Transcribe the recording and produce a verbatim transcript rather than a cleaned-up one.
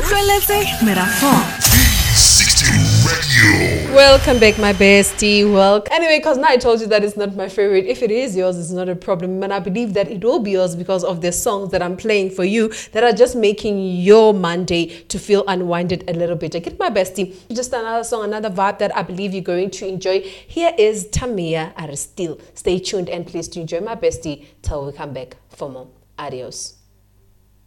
Welcome back, my bestie. Welcome. Anyway, because now I told you that it's not my favorite. If it is yours, it's not a problem. And I believe that it will be yours because of the songs that I'm playing for you that are just making your Monday to feel unwinded a little bit. I get my bestie. Just another song, another vibe that I believe you're going to enjoy. Here is Tamia Aristil. Stay tuned and please do enjoy my bestie till we come back for more. Adios.